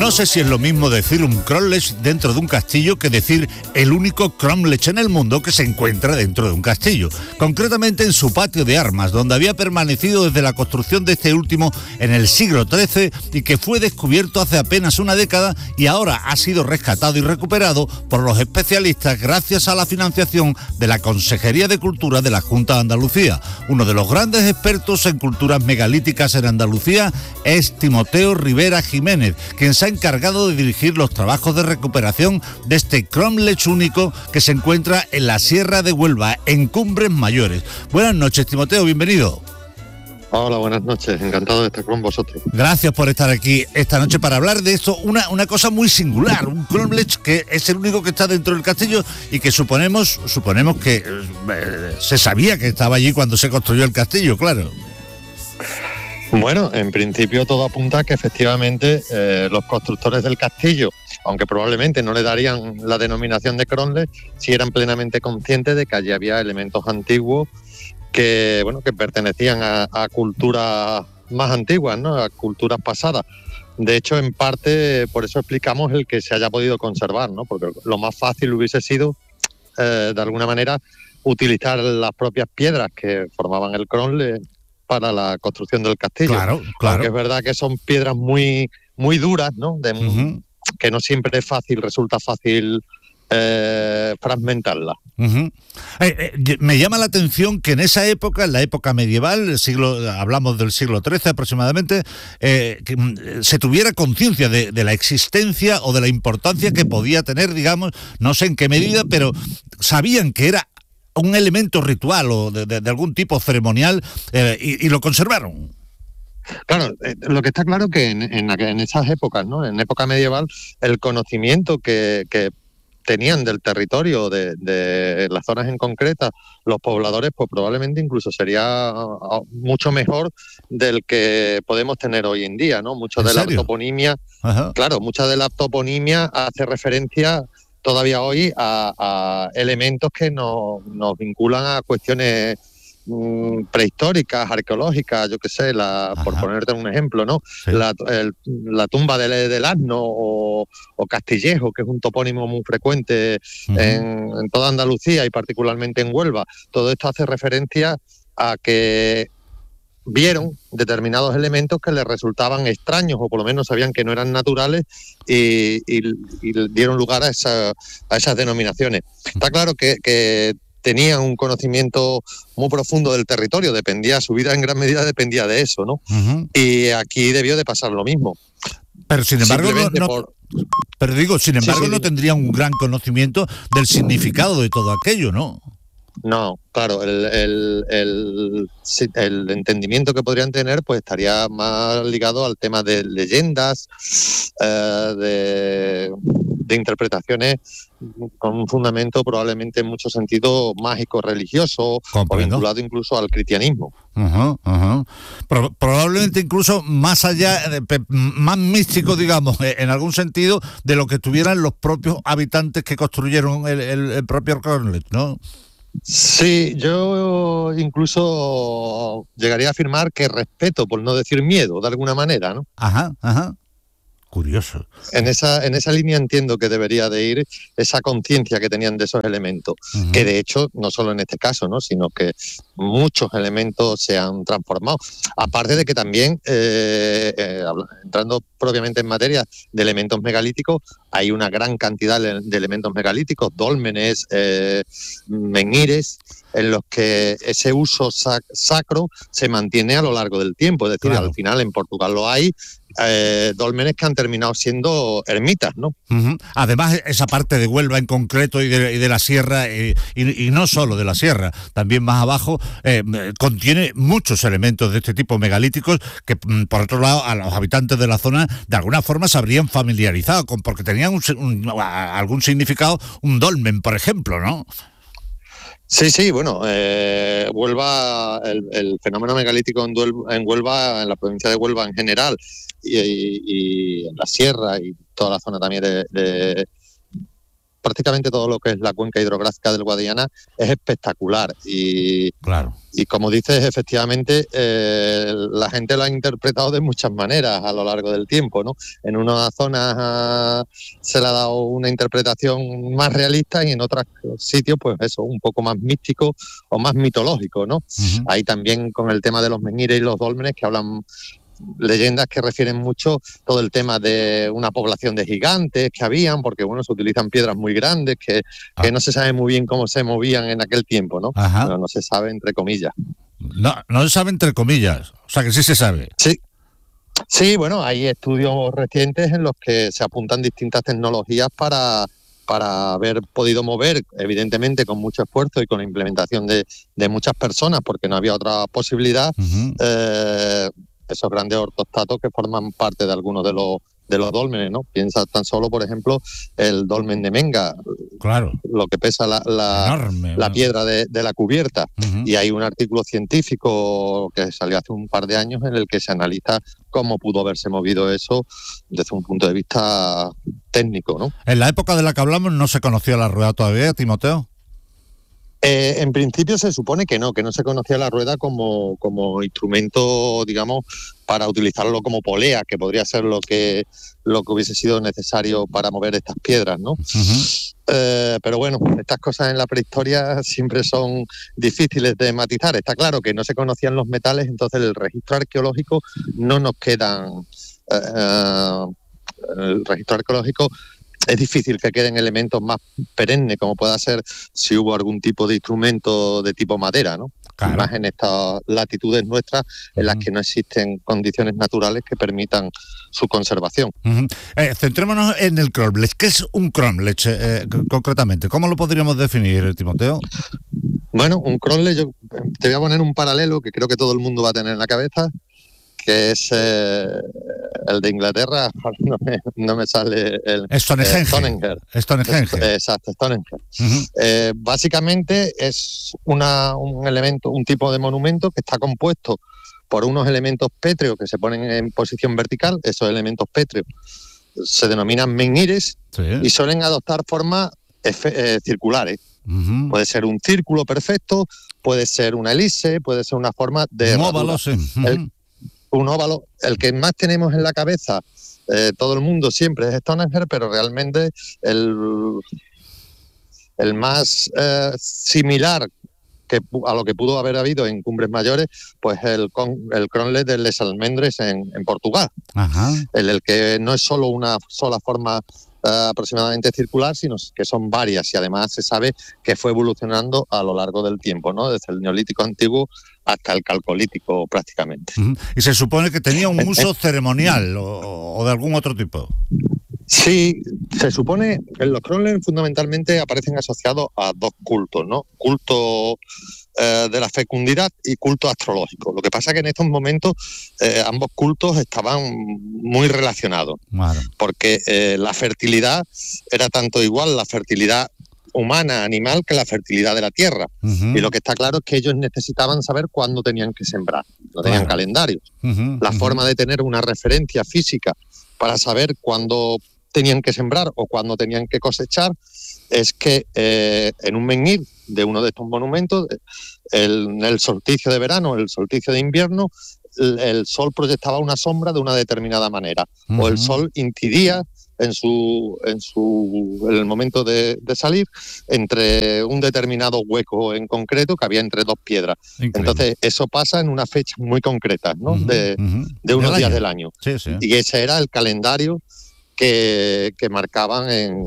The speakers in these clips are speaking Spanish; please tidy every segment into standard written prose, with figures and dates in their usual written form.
No sé si es lo mismo decir un cromlech dentro de un castillo que decir el único cromlech en el mundo que se encuentra dentro de un castillo, concretamente en su patio de armas, donde había permanecido desde la construcción de este último en el siglo XIII y que fue descubierto hace apenas una década y ahora ha sido rescatado y recuperado por los especialistas gracias a la financiación de la Consejería de Cultura de la Junta de Andalucía. Uno de los grandes expertos en culturas megalíticas en Andalucía es Timoteo Rivera Jiménez, quien se ha encargado de dirigir los trabajos de recuperación de este cromlech único que se encuentra en la Sierra de Huelva, en Cumbres Mayores. Buenas noches, Timoteo, bienvenido. Hola, buenas noches, encantado de estar con vosotros. Gracias por estar aquí esta noche para hablar de esto, una cosa muy singular, un cromlech que es el único que está dentro del castillo y que suponemos que se sabía que estaba allí cuando se construyó el castillo, claro. Bueno, en principio todo apunta a que efectivamente los constructores del castillo, aunque probablemente no le darían la denominación de cromlech, sí eran plenamente conscientes de que allí había elementos antiguos que pertenecían a culturas más antiguas, ¿no? A culturas pasadas. De hecho, en parte, por eso explicamos el que se haya podido conservar, ¿no? Porque lo más fácil hubiese sido, de alguna manera, utilizar las propias piedras que formaban el cromlech para la construcción del castillo. Claro. Aunque es verdad que son piedras muy, muy duras, ¿no? Que no siempre resulta fácil fragmentarla. Me llama la atención que en esa época, en la época medieval, hablamos del siglo XIII aproximadamente, que se tuviera conciencia de la existencia o de la importancia que podía tener, digamos, no sé en qué medida, pero sabían que era un elemento ritual o de algún tipo ceremonial y lo conservaron. Claro, lo que está claro que en esas épocas, ¿no? En época medieval, el conocimiento que tenían del territorio, de las zonas en concreta, los pobladores, pues probablemente incluso sería mucho mejor del que podemos tener hoy en día, ¿no? Mucho de la toponimia, mucha de la toponimia hace referencia todavía hoy a elementos que nos vinculan a cuestiones prehistóricas, arqueológicas, yo qué sé, por ponerte un ejemplo, ¿no? Sí. La tumba del asno o Castillejo, que es un topónimo muy frecuente en toda Andalucía y particularmente en Huelva. Todo esto hace referencia a que vieron determinados elementos que les resultaban extraños o por lo menos sabían que no eran naturales y dieron lugar a esas denominaciones. Está claro que tenían un conocimiento muy profundo del territorio, su vida en gran medida dependía de eso, ¿no? Y aquí debió de pasar lo mismo. Pero sin embargo, no tendrían un gran conocimiento del significado de todo aquello, ¿no? No, claro, el entendimiento que podrían tener pues estaría más ligado al tema de leyendas, de interpretaciones con un fundamento probablemente en mucho sentido mágico, religioso, o vinculado incluso al cristianismo. Probablemente incluso más allá, más místico, digamos, en algún sentido, de lo que tuvieran los propios habitantes que construyeron el propio cromlech, ¿no? Sí, yo incluso llegaría a afirmar que respeto, por no decir miedo, de alguna manera, ¿no? Curioso. En esa línea entiendo que debería de ir esa conciencia que tenían de esos elementos, que de hecho, no solo en este caso, ¿no? Sino que muchos elementos se han transformado. Aparte de que también, entrando propiamente en materia de elementos megalíticos, hay una gran cantidad de elementos megalíticos, dólmenes, menhires, en los que ese uso sacro se mantiene a lo largo del tiempo. Es decir, al final en Portugal lo hay, dólmenes que han terminado siendo ermitas, ¿no? Además, esa parte de Huelva en concreto y de la sierra, y no solo de la sierra, también más abajo, contiene muchos elementos de este tipo megalíticos que, por otro lado, a los habitantes de la zona de alguna forma se habrían familiarizado porque tenían algún significado, un dolmen, por ejemplo, ¿no? Sí, bueno, Huelva, el fenómeno megalítico en Huelva, en la provincia de Huelva en general, y en la sierra y toda la zona también prácticamente todo lo que es la cuenca hidrográfica del Guadiana es espectacular Claro. y como dices, efectivamente, la gente lo ha interpretado de muchas maneras a lo largo del tiempo, ¿no? En unas zonas se le ha dado una interpretación más realista y en otros sitios, pues eso, un poco más místico o más mitológico, ¿no? Uh-huh. Ahí también con el tema de los menhires y los dólmenes, que hablan leyendas que refieren mucho todo el tema de una población de gigantes que habían, porque bueno, se utilizan piedras muy grandes que no se sabe muy bien cómo se movían en aquel tiempo, ¿no? Ajá. Pero no se sabe, entre comillas. No se sabe entre comillas, o sea que sí se sabe. Sí, bueno, hay estudios recientes en los que se apuntan distintas tecnologías para haber podido mover, evidentemente con mucho esfuerzo y con la implementación de muchas personas, porque no había otra posibilidad, esos grandes ortostatos que forman parte de algunos de los dólmenes, ¿no? Piensa tan solo, por ejemplo, el dolmen de Menga, claro, lo que pesa enorme, la piedra de la cubierta. Uh-huh. Y hay un artículo científico que salió hace un par de años en el que se analiza cómo pudo haberse movido eso desde un punto de vista técnico, ¿no? En la época de la que hablamos no se conocía la rueda todavía, Timoteo. En principio se supone que no se conocía la rueda como instrumento, digamos, para utilizarlo como polea, que podría ser lo que hubiese sido necesario para mover estas piedras, ¿no? Uh-huh. Pero bueno, estas cosas en la prehistoria siempre son difíciles de matizar. Está claro que no se conocían los metales, entonces el registro arqueológico no nos quedan... el registro arqueológico es difícil que queden elementos más perennes, como pueda ser si hubo algún tipo de instrumento de tipo madera, ¿no? Claro. Más en estas latitudes nuestras en las que no existen condiciones naturales que permitan su conservación. Centrémonos en el cromlech. ¿Qué es un cromlech concretamente? ¿Cómo lo podríamos definir, Timoteo? Bueno, un cromlech, yo te voy a poner un paralelo que creo que todo el mundo va a tener en la cabeza, que es el de Inglaterra, no me sale el... Stonehenge. Exacto, Stonehenge. Uh-huh. Básicamente es un elemento, un tipo de monumento que está compuesto por unos elementos pétreos que se ponen en posición vertical. Esos elementos pétreos se denominan menhires, sí, y suelen adoptar formas circulares. Uh-huh. Puede ser un círculo perfecto, puede ser una elipse, puede ser una forma de... Un óvalo, sí. Uh-huh. Un óvalo, el que más tenemos en la cabeza, todo el mundo siempre es Stonehenge, pero realmente el más similar a lo que pudo haber habido en cumbres mayores, pues el cromlech de Les Almendres en Portugal. Ajá. El que no es solo una sola forma aproximadamente circular, sino que son varias, y además se sabe que fue evolucionando a lo largo del tiempo, ¿no? Desde el Neolítico antiguo hasta el Calcolítico prácticamente. Uh-huh. Y se supone que tenía un uso ceremonial o de algún otro tipo. Sí, se supone que los cromlech fundamentalmente aparecen asociados a dos cultos, ¿no? Culto de la fecundidad y culto astrológico. Lo que pasa es que en estos momentos ambos cultos estaban muy relacionados, claro, porque la fertilidad era tanto igual la fertilidad humana, animal, que la fertilidad de la tierra. Uh-huh. Y lo que está claro es que ellos necesitaban saber cuándo tenían que sembrar, no tenían calendarios. Uh-huh. La forma de tener una referencia física para saber cuándo tenían que sembrar o cuándo tenían que cosechar es que en un menhir de uno de estos monumentos, en el solsticio de verano, el solsticio de invierno, el sol proyectaba una sombra de una determinada manera, uh-huh, o el sol incidía en el momento de salir entre un determinado hueco en concreto que había entre dos piedras. Increíble. Entonces eso pasa en unas fechas muy concretas, ¿no? Uh-huh, de unos días del año. Sí, sí. Y ese era el calendario que marcaban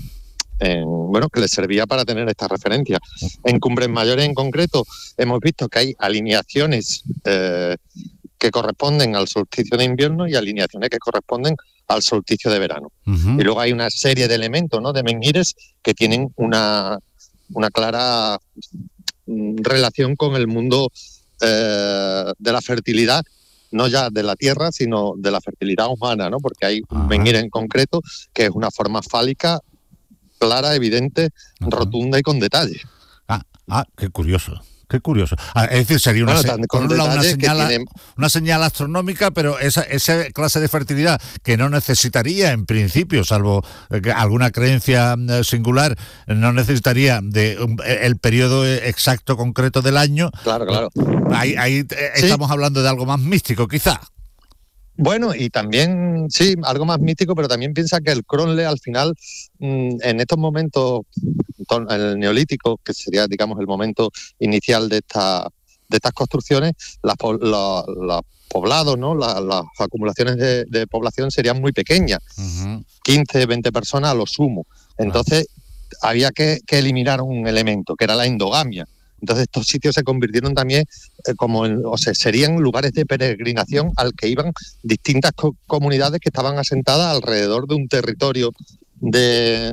bueno, que les servía para tener esta referencia. En cumbres mayores en concreto hemos visto que hay alineaciones que corresponden al solsticio de invierno y alineaciones que corresponden al solsticio de verano. Uh-huh. Y luego hay una serie de elementos, ¿no?, de menhires que tienen una clara relación con el mundo de la fertilidad, no ya de la tierra, sino de la fertilidad humana, ¿no? Porque hay un menhir en concreto que es una forma fálica, clara, evidente, rotunda y con detalle. Qué curioso. Qué curioso. Es decir, sería Bueno, con un lado una señal astronómica, pero esa clase de fertilidad que no necesitaría, en principio, salvo alguna creencia singular, no necesitaría de el periodo exacto concreto del año. Claro. Ahí estamos hablando de algo más místico, quizá. Bueno, y también, sí, algo más místico, pero también piensa que el Cronle al final, en estos momentos, el neolítico, que sería, digamos, el momento inicial de estas construcciones, los poblados, ¿no? Las acumulaciones de población serían muy pequeñas, 15, 20 personas a lo sumo. Entonces, había que eliminar un elemento, que era la endogamia. Entonces estos sitios se convirtieron también serían lugares de peregrinación al que iban distintas comunidades que estaban asentadas alrededor de un territorio de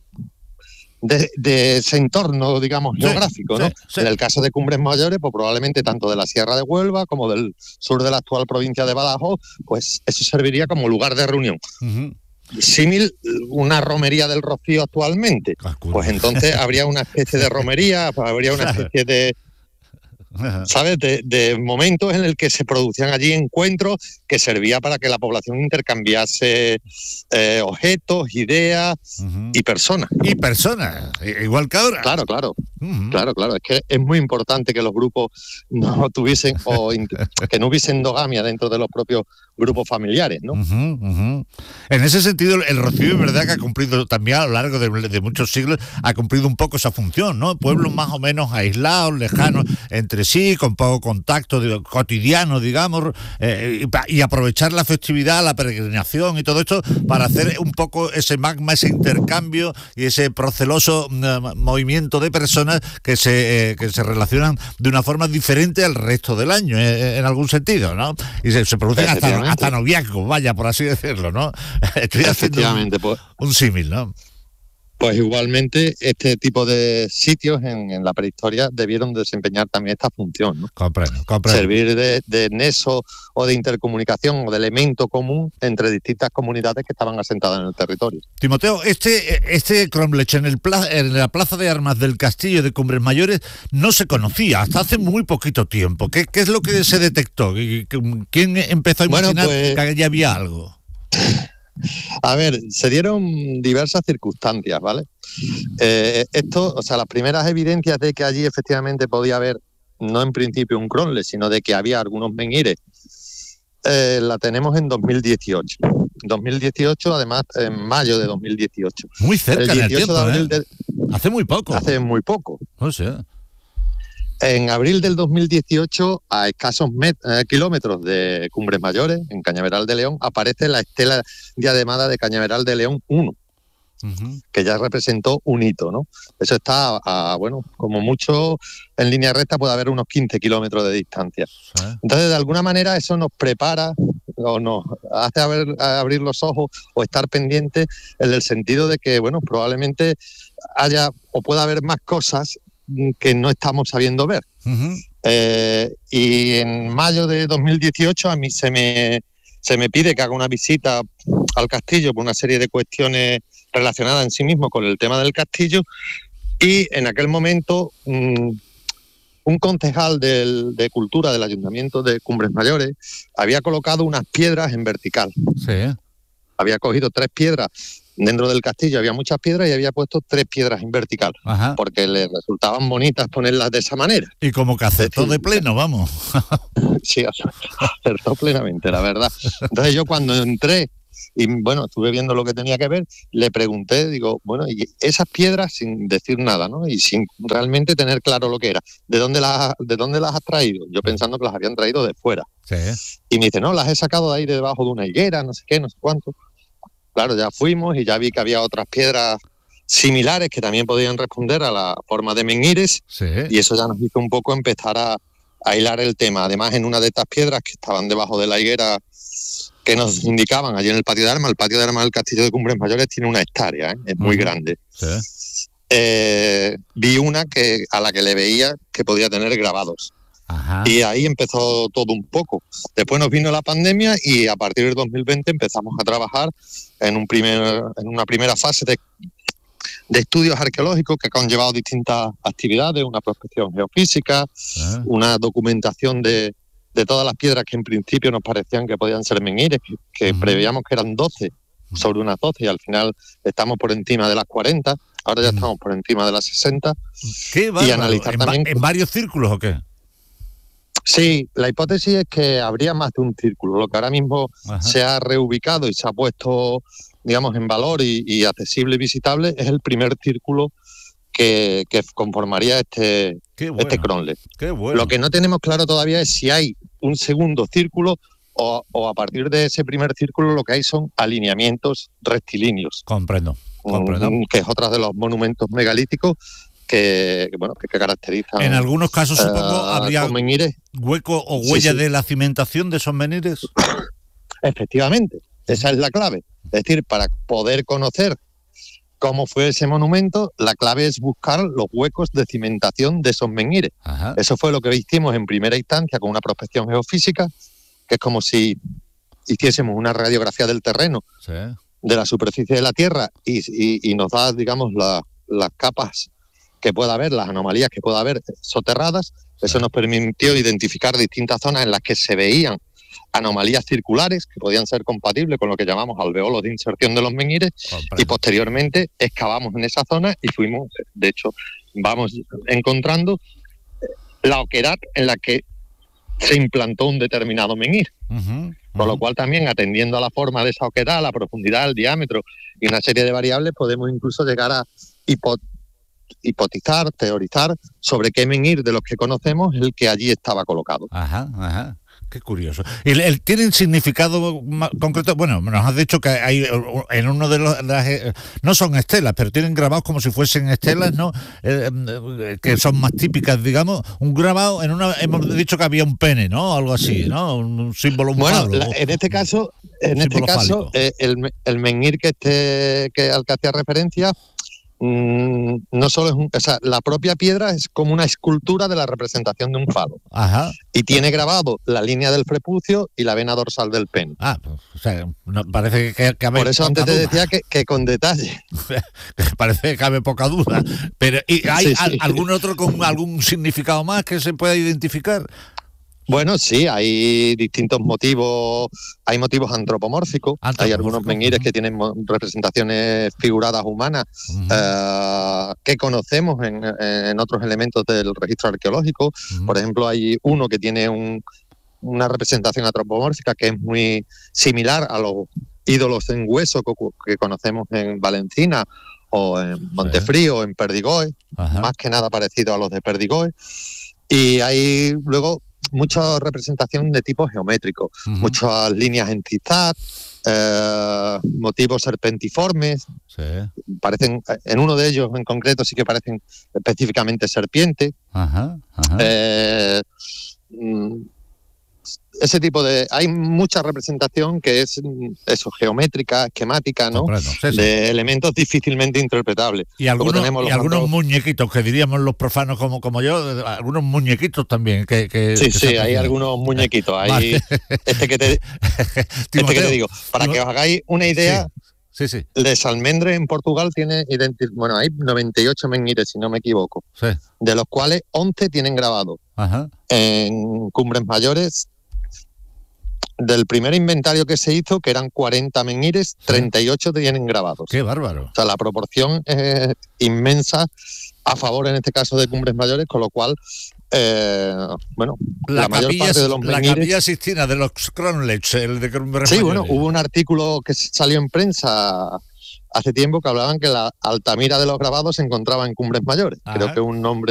ese entorno, digamos, geográfico, ¿no? Sí. En el caso de Cumbres Mayores, pues probablemente tanto de la Sierra de Huelva como del sur de la actual provincia de Badajoz, pues eso serviría como lugar de reunión. Símil una romería del Rocío actualmente, pues entonces habría una especie de romería, pues habría una especie de, ¿sabes? De momentos en el que se producían allí encuentros que servía para que la población intercambiase objetos, ideas y personas. Y personas, igual que ahora. Claro. Claro. Es que es muy importante que los grupos no tuviesen que no hubiese endogamia dentro de los propios grupos familiares, ¿no? En ese sentido, el Rocío es verdad que ha cumplido también a lo largo de muchos siglos, ha cumplido un poco esa función, ¿no? Pueblos más o menos aislados, lejanos entre sí, con poco contacto cotidiano, digamos, y aprovechar la festividad, la peregrinación y todo esto para hacer un poco ese magma, ese intercambio y ese proceloso movimiento de personas que se relacionan de una forma diferente al resto del año, en algún sentido, ¿no? Y se producen hasta noviazgos, vaya, por así decirlo, ¿no? Estoy haciendo un símil, ¿no? Pues igualmente este tipo de sitios en la prehistoria debieron desempeñar también esta función, ¿no? Comprendo. Servir de nexo o de intercomunicación o de elemento común entre distintas comunidades que estaban asentadas en el territorio. Timoteo, este cromlech en la plaza de armas del castillo de Cumbres Mayores no se conocía hasta hace muy poquito tiempo. ¿Qué es lo que se detectó? ¿Quién empezó a imaginar que allí había algo? A ver, se dieron diversas circunstancias, ¿vale? Las primeras evidencias de que allí efectivamente podía haber, no en principio un cronle, sino de que había algunos menhires, la tenemos en 2018. 2018, además, en mayo de 2018. Muy cerca en el tiempo, de abril hace muy poco. Hace muy poco. No sé. En abril del 2018, a escasos kilómetros de Cumbres Mayores, en Cañaveral de León, aparece la estela diademada de Cañaveral de León 1, que ya representó un hito, ¿no? Eso está, como mucho, en línea recta puede haber unos 15 kilómetros de distancia. ¿Sí? Entonces, de alguna manera, eso nos prepara o nos hace abrir los ojos o estar pendientes en el sentido de que, probablemente haya o pueda haber más cosas que no estamos sabiendo ver. Y en mayo de 2018 a mí se me pide que haga una visita al castillo por una serie de cuestiones relacionadas en sí mismo con el tema del castillo, y en aquel momento un concejal de cultura del Ayuntamiento de Cumbres Mayores había colocado unas piedras en vertical. Sí. Había cogido 3 piedras. Dentro del castillo había muchas piedras y había puesto 3 piedras en vertical. Ajá. Porque le resultaban bonitas ponerlas de esa manera. Y como que acertó de pleno, vamos. Sí, acertó plenamente, la verdad. Entonces yo cuando entré y estuve viendo lo que tenía que ver, le pregunté, digo, y esas piedras, sin decir nada, ¿no? Y sin realmente tener claro lo que era, ¿de dónde las has traído? Yo pensando que las habían traído de fuera. Sí. Y me dice, no, las he sacado de ahí debajo de una higuera, no sé qué, no sé cuánto. Claro, ya fuimos y ya vi que había otras piedras similares que también podían responder a la forma de menhires. Sí. Y eso ya nos hizo un poco empezar a hilar el tema. Además, en una de estas piedras que estaban debajo de la higuera que nos indicaban allí en el patio de armas del castillo de Cumbres Mayores tiene una hectárea, es muy grande. Sí. Vi una a la que le veía que podía tener grabados. Ajá. Y ahí empezó todo un poco. Después nos vino la pandemia y a partir del 2020 empezamos a trabajar en una primera fase de estudios arqueológicos que han conllevado distintas actividades, una prospección geofísica, una documentación de todas las piedras que en principio nos parecían que podían ser menhires, que preveíamos que eran 12, sobre unas 12, y al final estamos por encima de las 40, ahora ya estamos por encima de las 60. ¿Qué bárbaro? Y analizar también... ¿En varios círculos o qué? Sí, la hipótesis es que habría más de un círculo. Lo que ahora mismo se ha reubicado y se ha puesto, digamos, en valor y accesible y visitable es el primer círculo que conformaría este cronlet. Qué bueno. Lo que no tenemos claro todavía es si hay un segundo círculo o a partir de ese primer círculo lo que hay son alineamientos rectilíneos. Comprendo. Que es otro de los monumentos megalíticos que caracterizan. En algunos casos, supongo, habría menhires. Hueco o huella de la cimentación de esos menhires. Efectivamente, esa es la clave. Es decir, para poder conocer cómo fue ese monumento, la clave es buscar los huecos de cimentación de esos menhires. Eso fue lo que hicimos en primera instancia con una prospección geofísica, que es como si hiciésemos una radiografía del terreno, de la superficie de la Tierra, y nos da, digamos, las capas que pueda haber, las anomalías que pueda haber soterradas. Eso nos permitió identificar distintas zonas en las que se veían anomalías circulares que podían ser compatibles con lo que llamamos alveolos de inserción de los menhires. Y posteriormente excavamos en esa zona y fuimos, de hecho, vamos encontrando la oquedad en la que se implantó un determinado menhir. Con lo cual también, atendiendo a la forma de esa oquedad, la profundidad, el diámetro y una serie de variables, podemos incluso llegar a hipotizar, teorizar sobre qué menhir de los que conocemos es el que allí estaba colocado. Qué curioso. ¿Y tienen significado concreto? Bueno, nos has dicho que hay en uno de los... no son estelas, pero tienen grabados como si fuesen estelas, ¿no? Que son más típicas, digamos. Un grabado, hemos dicho que había un pene, ¿no? Algo así, ¿no? Un símbolo, un falo. En este caso, el menhir al que hacía referencia, no solo es la propia piedra es como una escultura de la representación de un falo. Y tiene grabado la línea del prepucio y la vena dorsal del pene. Parece que por eso antes te decía que con detalle. Parece que cabe poca duda. Pero ¿y hay algún otro con algún significado más que se pueda identificar? Bueno, sí, hay distintos motivos, hay motivos antropomórficos, hay algunos menhires que tienen representaciones figuradas humanas que conocemos en otros elementos del registro arqueológico. Por ejemplo, hay uno que tiene una representación antropomórfica que es muy similar a los ídolos en hueso que conocemos en Valencina o en Montefrío o en Perdigoe, más que nada parecido a los de Perdigoe. Y hay luego mucha representación de tipo geométrico, muchas líneas en zigzag, motivos serpentiformes. Parecen, en uno de ellos en concreto sí que parecen específicamente serpientes. Ese tipo de... Hay mucha representación que es eso, geométrica, esquemática, ¿no? De elementos difícilmente interpretables. Y algunos muñequitos, que diríamos los profanos como yo, algunos muñequitos también. Sí, hay algunos muñequitos. Hay este que te digo. Para que os hagáis una idea, el de Salmendre en Portugal tiene hay 98 menhires, si no me equivoco, de los cuales 11 tienen grabado. En Cumbres Mayores, del primer inventario que se hizo, que eran 40 menhires, 38 tienen grabados. ¡Qué bárbaro! O sea, la proporción es inmensa a favor, en este caso, de Cumbres Mayores, con lo cual, la mayor parte de los menhires... La Capilla Sixtina de los Cronlets, el de Cumbres Mayores. Sí, hubo un artículo que salió en prensa hace tiempo que hablaban que la Altamira de los grabados se encontraba en Cumbres Mayores. Creo que un nombre